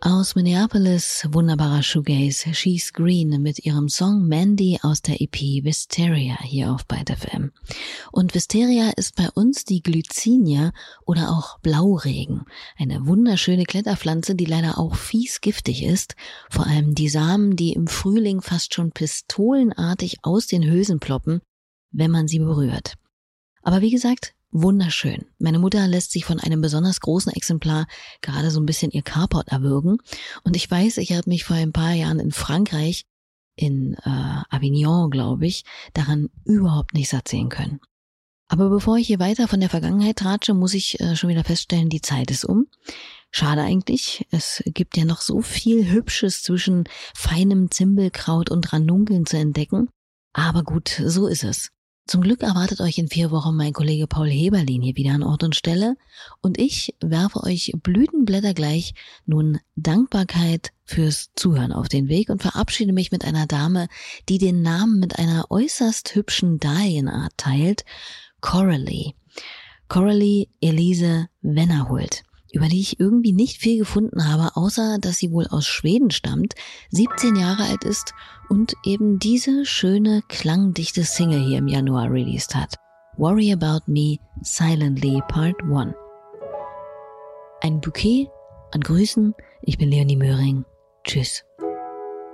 Aus Minneapolis, wunderbarer Shoegaze, She's Green mit ihrem Song Mandy aus der EP Wisteria hier auf Byte FM. Und Wisteria ist bei uns die Glycinia oder auch Blauregen. Eine wunderschöne Kletterpflanze, die leider auch fies giftig ist. Vor allem die Samen, die im Frühling fast schon pistolenartig aus den Hülsen ploppen, wenn man sie berührt. Aber wie gesagt, wunderschön. Meine Mutter lässt sich von einem besonders großen Exemplar gerade so ein bisschen ihr Carport erwürgen. Und ich weiß, ich habe mich vor ein paar Jahren in Frankreich, in Avignon, glaube ich, daran überhaupt nicht satt sehen können. Aber bevor ich hier weiter von der Vergangenheit tratsche, muss ich schon wieder feststellen, die Zeit ist um. Schade eigentlich, es gibt ja noch so viel Hübsches zwischen feinem Zimbelkraut und Ranunkeln zu entdecken. Aber gut, so ist es. Zum Glück erwartet euch in 4 Wochen mein Kollege Paul Heberlin hier wieder an Ort und Stelle und ich werfe euch Blütenblätter gleich nun Dankbarkeit fürs Zuhören auf den Weg und verabschiede mich mit einer Dame, die den Namen mit einer äußerst hübschen Dahlienart teilt, Coralie. Coralie Elise Wennerhult, über die ich irgendwie nicht viel gefunden habe, außer dass sie wohl aus Schweden stammt, 17 Jahre alt ist und eben diese schöne, klangdichte Single hier im Januar released hat. Worry About Me Silently Part 1. Ein Bouquet an Grüßen. Ich bin Leonie Möhring. Tschüss.